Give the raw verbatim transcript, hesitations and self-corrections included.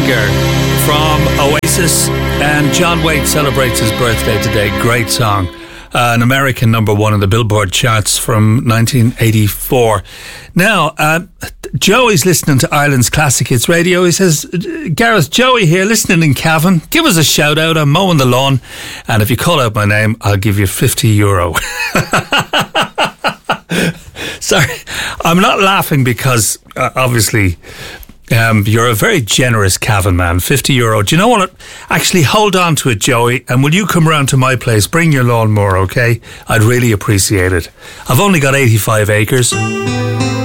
Singer from Oasis, and John Waite celebrates his birthday today. Great song. Uh, an American number one in the Billboard charts from nineteen eighty-four. Now, uh, Joey's listening to Ireland's Classic Hits Radio. He says, Gareth, Joey here, listening in Cavan. Give us a shout out. I'm mowing the lawn, and if you call out my name, I'll give you fifty euro. Sorry, I'm not laughing because uh, obviously um, you're a very generous Cavan man. fifty euro. Do you know what? Actually, hold on to it, Joey, and will you come round to my place? Bring your lawnmower, okay? I'd really appreciate it. I've only got eighty-five acres.